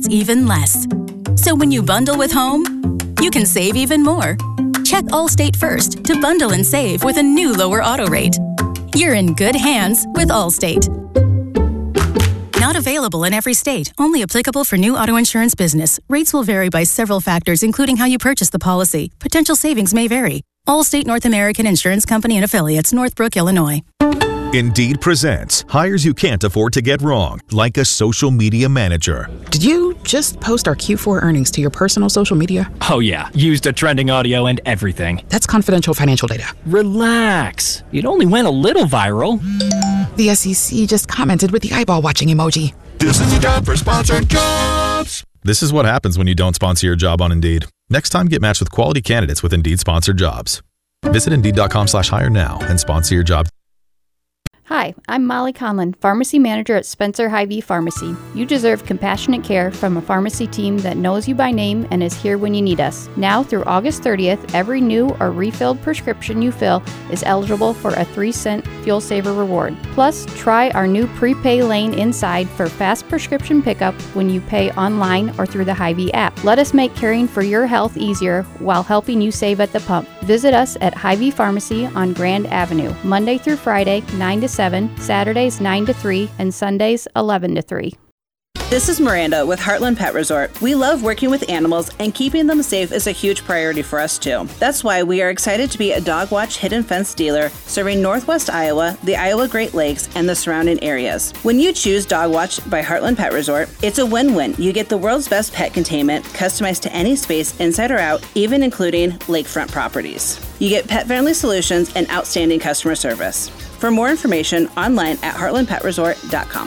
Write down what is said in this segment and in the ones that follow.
costs even less. So when you bundle with home, you can save even more. Check Allstate first to bundle and save with a new lower auto rate. You're in good hands with Allstate. Not available in every state. Only applicable for new auto insurance business. Rates will vary by several factors, including how you purchase the policy. Potential savings may vary. Allstate North American Insurance Company and Affiliates, Northbrook, Illinois. Indeed presents hires you can't afford to get wrong, like a social media manager. Did you just post our Q4 earnings to your personal social media? Oh yeah, used a trending audio and everything. That's confidential financial data. Relax. It only went a little viral. The SEC just commented with the eyeball watching emoji. This is a job for sponsored jobs. This is what happens when you don't sponsor your job on Indeed. Next time, get matched with quality candidates with Indeed sponsored jobs. Visit Indeed.com/hire now and sponsor your job. Hi, I'm Molly Conlon, Pharmacy Manager at Spencer Hy-Vee Pharmacy. You deserve compassionate care from a pharmacy team that knows you by name and is here when you need us. Now through August 30th, every new or refilled prescription you fill is eligible for a 3-cent Fuel Saver reward. Plus, try our new prepay lane inside for fast prescription pickup when you pay online or through the Hy-Vee app. Let us make caring for your health easier while helping you save at the pump. Visit us at Hy-Vee Pharmacy on Grand Avenue, Monday through Friday, 9 to 7, Saturdays 9 to 3, and Sundays 11 to 3. This is Miranda with Heartland Pet Resort. We love working with animals, and keeping them safe is a huge priority for us too. That's why we are excited to be a Dog Watch Hidden Fence dealer serving Northwest Iowa, the Iowa Great Lakes, and the surrounding areas. When you choose Dog Watch by Heartland Pet Resort, it's a win-win. You get the world's best pet containment, customized to any space inside or out, even including lakefront properties. You get pet-friendly solutions and outstanding customer service. For more information, online at heartlandpetresort.com.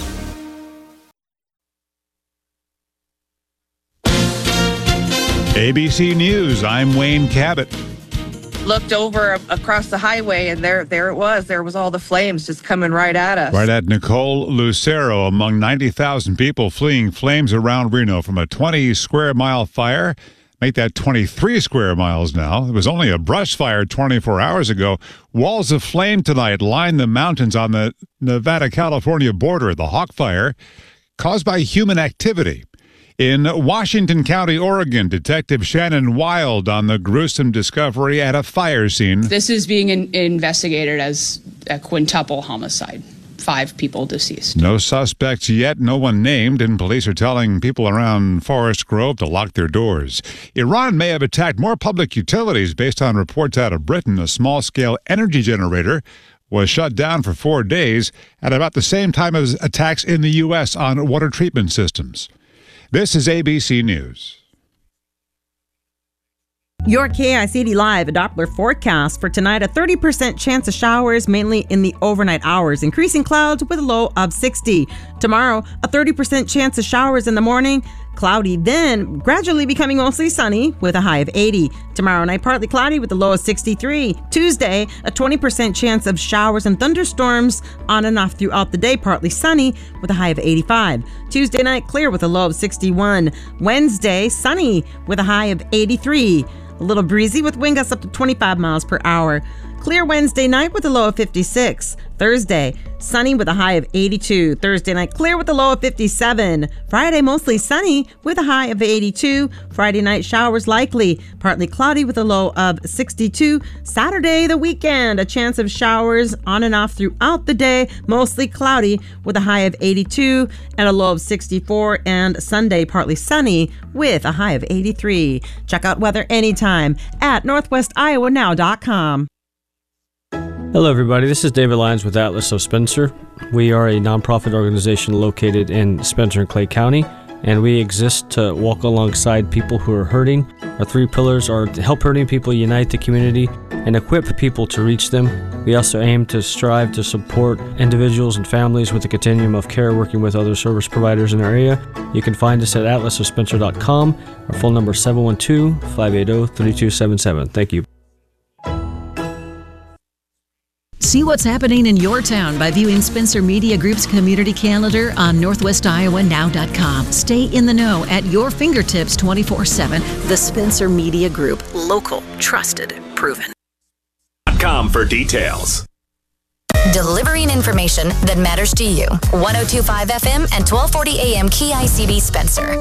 ABC News, I'm Wayne Cabot. Looked over across the highway, and there it was. There was all the flames just coming right at us. Right at Nicole Lucero, among 90,000 people fleeing flames around Reno from a 20-square-mile fire. Make that 23 square miles now. It was only a brush fire 24 hours ago. Walls of flame tonight line the mountains on the Nevada-California border. The Hawk Fire, caused by human activity. In Washington County, Oregon, Detective Shannon Wild on the gruesome discovery at a fire scene. This is being investigated as a quintuple homicide. 5 people deceased. No suspects yet, no one named, and police are telling people around Forest Grove to lock their doors. Iran may have attacked more public utilities based on reports out of Britain. A small-scale energy generator was shut down for 4 days at about the same time as attacks in the U.S. on water treatment systems. This is ABC News. Your KICD Live, a Doppler forecast for tonight. A 30% chance of showers, mainly in the overnight hours. Increasing clouds with a low of 60. Tomorrow, a 30% chance of showers in the morning. Cloudy, then gradually becoming mostly sunny with a high of 80. Tomorrow night, partly cloudy with a low of 63. Tuesday, a 20% chance of showers and thunderstorms on and off throughout the day, partly sunny with a high of 85. Tuesday night, clear with a low of 61. Wednesday, sunny with a high of 83. A little breezy with wind gusts up to 25 miles per hour. Clear Wednesday night with a low of 56. Thursday, sunny with a high of 82. Thursday night, clear with a low of 57. Friday, mostly sunny with a high of 82. Friday night, showers likely. Partly cloudy with a low of 62. Saturday, the weekend, a chance of showers on and off throughout the day. Mostly cloudy with a high of 82 and a low of 64. And Sunday, partly sunny with a high of 83. Check out weather anytime at northwestiowanow.com. Hello, everybody. This is David Lyons with Atlas of Spencer. We are a nonprofit organization located in Spencer and Clay County, and we exist to walk alongside people who are hurting. Our 3 pillars are to help hurting people, unite the community, and equip people to reach them. We also aim to strive to support individuals and families with a continuum of care, working with other service providers in our area. You can find us at atlasofspencer.com. Our phone number is 712-580-3277. Thank you. See what's happening in your town by viewing Spencer Media Group's community calendar on northwestiowanow.com. Stay in the know at your fingertips 24/7. The Spencer Media Group. Local, trusted, proven. .com for details. Delivering information that matters to you. 102.5 FM and 1240 AM KICD Spencer.